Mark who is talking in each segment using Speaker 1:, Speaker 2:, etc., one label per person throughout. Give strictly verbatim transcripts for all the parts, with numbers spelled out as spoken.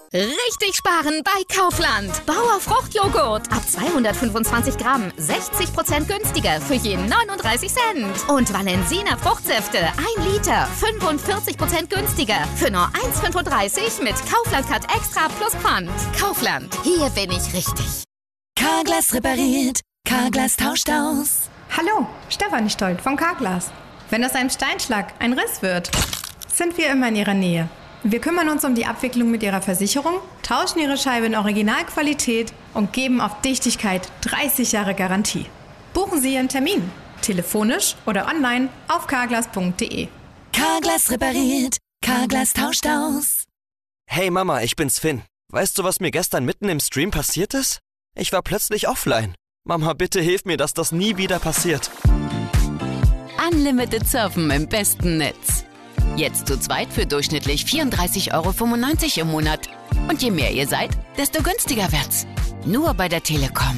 Speaker 1: Richtig sparen bei Kaufland. Bauer Fruchtjoghurt. Ab zweihundertfünfundzwanzig Gramm sechzig Prozent günstiger für je neununddreißig Cent. Und Valensina Fruchtsäfte ein Liter fünfundvierzig Prozent günstiger für nur eins Komma fünfunddreißig mit Kaufland Card Extra plus Pfand. Kaufland, hier bin ich richtig.
Speaker 2: Carglass repariert, Carglass tauscht aus.
Speaker 3: Hallo, Stefanie Stolt von Carglass. Wenn aus einem Steinschlag ein Riss wird, sind wir immer in Ihrer Nähe. Wir kümmern uns um die Abwicklung mit Ihrer Versicherung, tauschen Ihre Scheibe in Originalqualität und geben auf Dichtigkeit dreißig Jahre Garantie. Buchen Sie Ihren Termin, telefonisch oder online auf carglass punkt de.
Speaker 2: Carglass repariert, Carglass tauscht aus.
Speaker 4: Hey Mama, ich bin's Finn. Weißt du, was mir gestern mitten im Stream passiert ist? Ich war plötzlich offline. Mama, bitte hilf mir, dass das nie wieder passiert.
Speaker 5: Unlimited Surfen im besten Netz. Jetzt zu zweit für durchschnittlich vierunddreißig Euro fünfundneunzig im Monat. Und je mehr ihr seid, desto günstiger wird's. Nur bei der Telekom.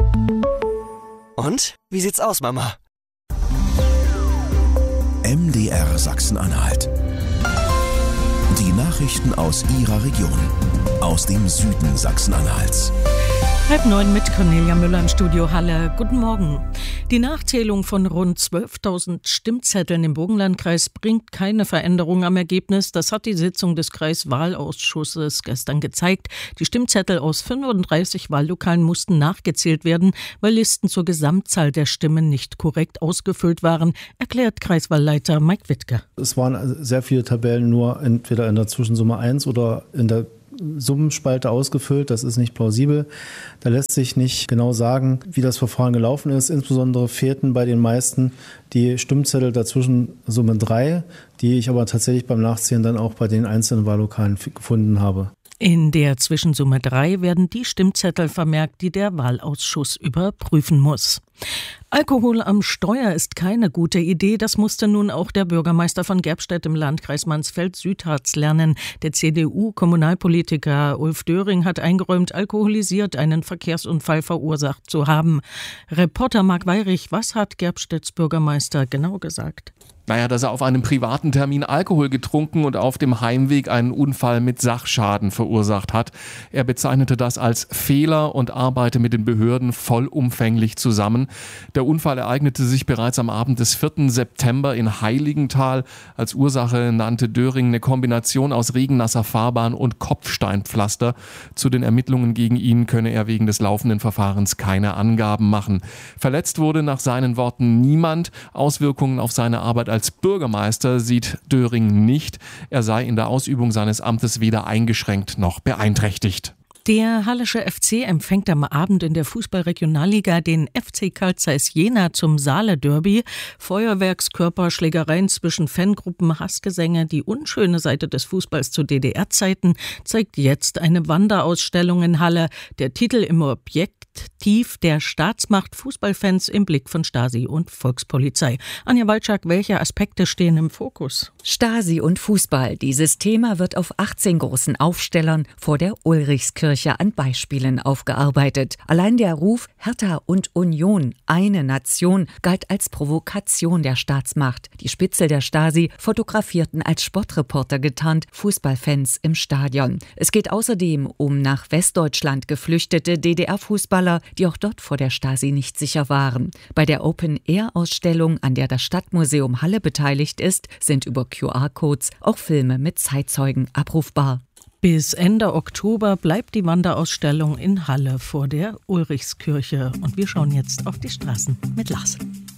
Speaker 4: Und? Wie sieht's aus, Mama?
Speaker 6: M D R Sachsen-Anhalt. Die Nachrichten aus Ihrer Region. Aus dem Süden Sachsen-Anhalts.
Speaker 7: Halb neun mit Cornelia Müller im Studio Halle. Guten Morgen. Die Nachzählung von rund zwölftausend Stimmzetteln im Burgenlandkreis bringt keine Veränderung am Ergebnis. Das hat die Sitzung des Kreiswahlausschusses gestern gezeigt. Die Stimmzettel aus fünfunddreißig Wahllokalen mussten nachgezählt werden, weil Listen zur Gesamtzahl der Stimmen nicht korrekt ausgefüllt waren, erklärt Kreiswahlleiter Mike Wittke.
Speaker 8: Es waren sehr viele Tabellen nur entweder in der Zwischensumme eins oder in der Summenspalte ausgefüllt. Das ist nicht plausibel. Da lässt sich nicht genau sagen, wie das Verfahren gelaufen ist. Insbesondere fehlten bei den meisten die Stimmzettel der Zwischensumme drei, die ich aber tatsächlich beim Nachzählen dann auch bei den einzelnen Wahllokalen gefunden habe.
Speaker 7: In der Zwischensumme drei werden die Stimmzettel vermerkt, die der Wahlausschuss überprüfen muss. Alkohol am Steuer ist keine gute Idee. Das musste nun auch der Bürgermeister von Gerbstedt im Landkreis Mansfeld-Südharz lernen. Der C D U-Kommunalpolitiker Ulf Döring hat eingeräumt, alkoholisiert einen Verkehrsunfall verursacht zu haben. Reporter Marc Weyrich, was hat Gerbstedts Bürgermeister genau gesagt?
Speaker 9: Naja, dass er auf einem privaten Termin Alkohol getrunken und auf dem Heimweg einen Unfall mit Sachschaden verursacht hat. Er bezeichnete das als Fehler und arbeite mit den Behörden vollumfänglich zusammen. Der Unfall ereignete sich bereits am Abend des vierten September in Heiligenthal. Als Ursache nannte Döring eine Kombination aus regennasser Fahrbahn und Kopfsteinpflaster. Zu den Ermittlungen gegen ihn könne er wegen des laufenden Verfahrens keine Angaben machen. Verletzt wurde nach seinen Worten niemand. Auswirkungen auf seine Arbeit als Bürgermeister sieht Döring nicht. Er sei in der Ausübung seines Amtes weder eingeschränkt noch beeinträchtigt.
Speaker 7: Der Hallische F C empfängt am Abend in der Fußball-Regionalliga den F C Carl Zeiss Jena zum Saale-Derby. Feuerwerkskörper, Schlägereien zwischen Fangruppen, Hassgesänge, die unschöne Seite des Fußballs zu D D R-Zeiten zeigt jetzt eine Wanderausstellung in Halle. Der Titel im Objekt Tief der Staatsmacht, Fußballfans im Blick von Stasi und Volkspolizei. Anja Walczak, welche Aspekte stehen im Fokus?
Speaker 10: Stasi und Fußball. Dieses Thema wird auf achtzehn großen Aufstellern vor der Ulrichskirche an Beispielen aufgearbeitet. Allein der Ruf Hertha und Union, eine Nation, galt als Provokation der Staatsmacht. Die Spitzel der Stasi fotografierten als Sportreporter getarnt Fußballfans im Stadion. Es geht außerdem um nach Westdeutschland geflüchtete D D R-Fußballer, die auch dort vor der Stasi nicht sicher waren. Bei der Open-Air-Ausstellung, an der das Stadtmuseum Halle beteiligt ist, sind über Q R-Codes auch Filme mit Zeitzeugen abrufbar.
Speaker 7: Bis Ende Oktober bleibt die Wanderausstellung in Halle vor der Ulrichskirche. Und wir schauen jetzt auf die Straßen mit Lars.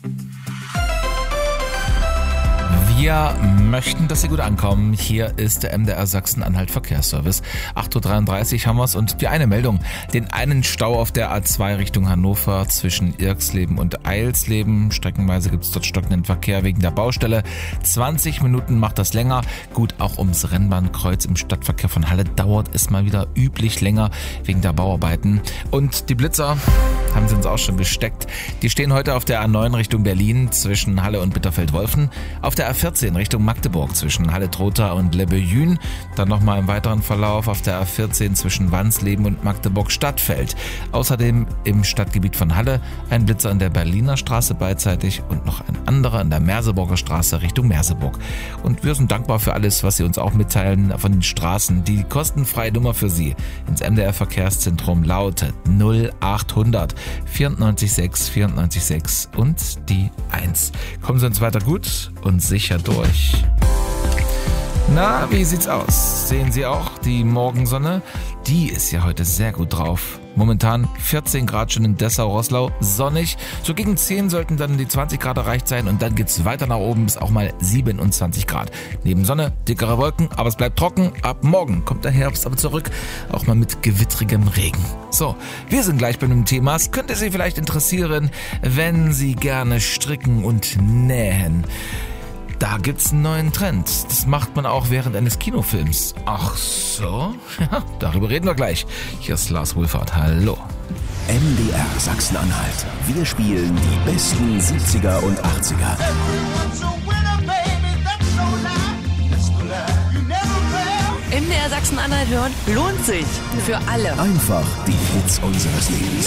Speaker 11: Wir möchten, dass Sie gut ankommen. Hier ist der M D R Sachsen-Anhalt Verkehrsservice. acht Uhr dreiunddreißig haben wir es und die eine Meldung. Den einen Stau auf der A zwei Richtung Hannover zwischen Irksleben und Eilsleben. Streckenweise gibt es dort stockenden Verkehr wegen der Baustelle. zwanzig Minuten macht das länger. Gut, auch ums Rennbahnkreuz im Stadtverkehr von Halle dauert es mal wieder üblich länger wegen der Bauarbeiten. Und die Blitzer haben sie uns auch schon gesteckt. Die stehen heute auf der A neun Richtung Berlin zwischen Halle und Bitterfeld-Wolfen, auf der A vierzehn Richtung Magdeburg zwischen Halle-Trotha und Lebbe-Jün, dann nochmal im weiteren Verlauf auf der A vierzehn zwischen Wansleben und Magdeburg-Stadtfeld. Außerdem im Stadtgebiet von Halle ein Blitzer in der Berliner Straße beidseitig und noch ein anderer in der Merseburger Straße Richtung Merseburg. Und wir sind dankbar für alles, was Sie uns auch mitteilen von den Straßen. Die kostenfreie Nummer für Sie ins M D R-Verkehrszentrum lautet null achthundert vierundneunzig sechs vierundneunzig sechs und die eins. Kommen Sie uns weiter gut und sicher durch. Na, wie sieht's aus? Sehen Sie auch die Morgensonne? Die ist ja heute sehr gut drauf. Momentan vierzehn Grad schon in Dessau-Roßlau, sonnig. So gegen zehn sollten dann die zwanzig Grad erreicht sein und dann geht's weiter nach oben bis auch mal siebenundzwanzig Grad. Neben Sonne, dickere Wolken, aber es bleibt trocken. Ab morgen kommt der Herbst aber zurück, auch mal mit gewittrigem Regen. So, wir sind gleich bei einem Thema. Es könnte Sie vielleicht interessieren, wenn Sie gerne stricken und nähen. Da gibt's einen neuen Trend. Das macht man auch während eines Kinofilms. Ach so? Ja, darüber reden wir gleich. Hier ist Lars Wohlfahrt. Hallo.
Speaker 6: M D R Sachsen-Anhalt. Wir spielen die besten siebziger und achtziger.
Speaker 12: M D R Sachsen-Anhalt hören lohnt sich. Für alle.
Speaker 6: Einfach die Hits unseres Lebens.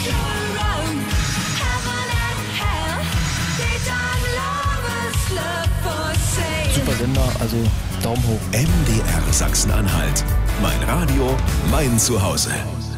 Speaker 13: Super Sender, also Daumen hoch.
Speaker 6: M D R Sachsen-Anhalt. Mein Radio, mein Zuhause.